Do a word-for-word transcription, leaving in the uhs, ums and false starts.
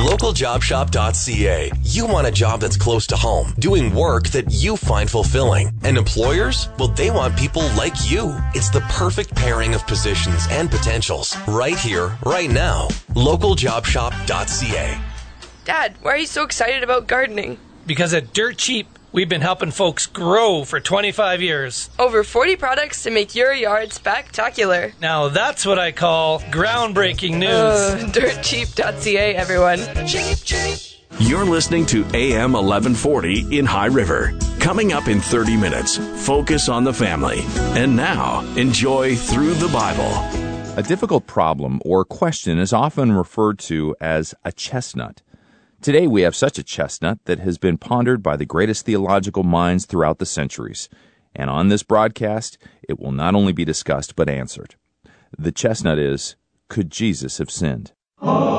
local job shop dot c a. You want a job that's close to home, doing work that you find fulfilling. And employers? Well, they want people like you. It's the perfect pairing of positions and potentials. Right here, right now. local job shop dot c a. Dad, why are you so excited about gardening? Because at Dirt Cheap, we've been helping folks grow for twenty-five years. Over forty products to make your yard spectacular. Now that's what I call groundbreaking news. Uh, dirt cheap dot c a, everyone. Cheap, cheap. You're listening to A M eleven forty in High River. Coming up in thirty minutes, focus on the family. And now, enjoy Through the Bible. A difficult problem or question is often referred to as a chestnut. Today we have such a chestnut that has been pondered by the greatest theological minds throughout the centuries. And on this broadcast, it will not only be discussed but answered. The chestnut is, could Jesus have sinned?